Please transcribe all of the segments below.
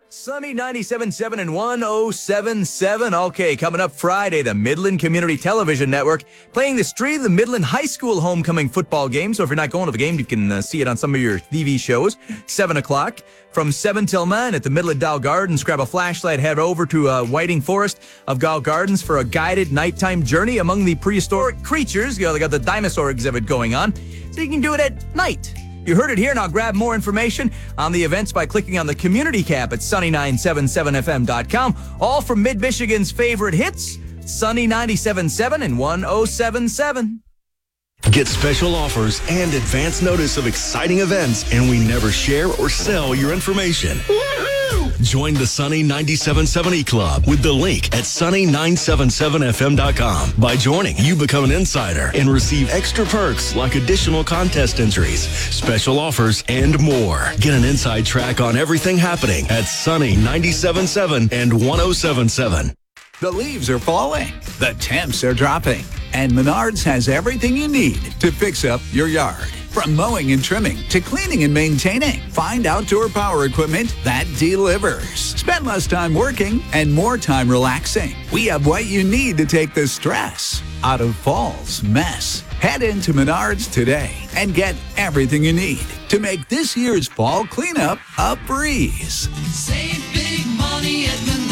Sunny 97.7 and 107.7. Okay, coming up Friday, the Midland Community Television Network playing the Street of the Midland High School homecoming football game. So if you're not going to the game, you can see it on some of your TV shows. 7 o'clock. From 7 till 9 at the Midland Dow Gardens. Grab a flashlight, head over to Whiting Forest of Dow Gardens for a guided nighttime journey among the prehistoric creatures. You know, they got the dinosaur exhibit going on, so you can do it at night. You heard it here. Now grab more information on the events by clicking on the community cap at sunny977fm.com. All from Mid-Michigan's favorite hits, Sunny 97.7 and 107.7. Get special offers and advance notice of exciting events, and we never share or sell your information. Join the Sunny 97.7 E-Club with the link at sunny977fm.com. By joining, you become an insider and receive extra perks like additional contest entries, special offers, and more. Get an inside track on everything happening at Sunny 97.7 and 107.7. The leaves are falling, the temps are dropping, and Menards has everything you need to fix up your yard. From mowing and trimming to cleaning and maintaining, find outdoor power equipment that delivers. Spend less time working and more time relaxing. We have what you need to take the stress out of fall's mess. Head into Menards today and get everything you need to make this year's fall cleanup a breeze. Save big money at Menards.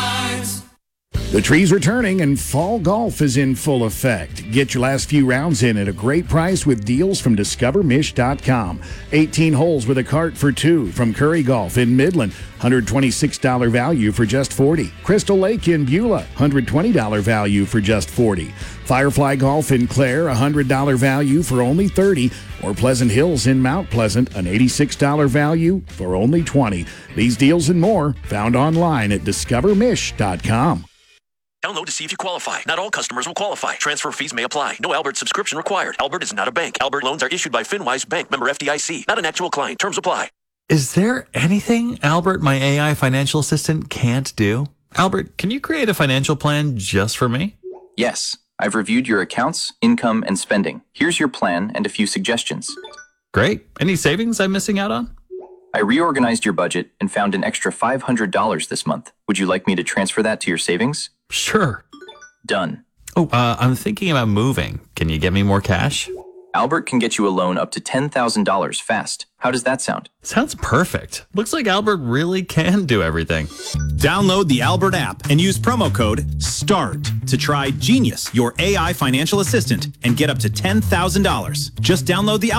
The trees are turning and fall golf is in full effect. Get your last few rounds in at a great price with deals from DiscoverMish.com. 18 holes with a cart for two from Curry Golf in Midland. $126 value for just $40. Crystal Lake in Beulah, $120 value for just $40. Firefly Golf in Clare, $100 value for only $30. Or Pleasant Hills in Mount Pleasant, an $86 value for only $20. These deals and more found online at DiscoverMish.com. Download to see if you qualify. Not all customers will qualify. Transfer fees may apply. No Albert subscription required. Albert is not a bank. Albert loans are issued by FinWise Bank, member FDIC. Not an actual client. Terms apply. Is there anything Albert, my AI financial assistant, can't do? Albert, can you create a financial plan just for me? Yes. I've reviewed your accounts, income, and spending. Here's your plan and a few suggestions. Great. Any savings I'm missing out on? I reorganized your budget and found an extra $500 this month. Would you like me to transfer that to your savings? Sure. Done. Oh, I'm thinking about moving. Can you get me more cash? Albert can get you a loan up to $10,000 fast. How does that sound? Sounds perfect. Looks like Albert really can do everything. Download the Albert app and use promo code START to try Genius, your AI financial assistant, and get up to $10,000. Just download the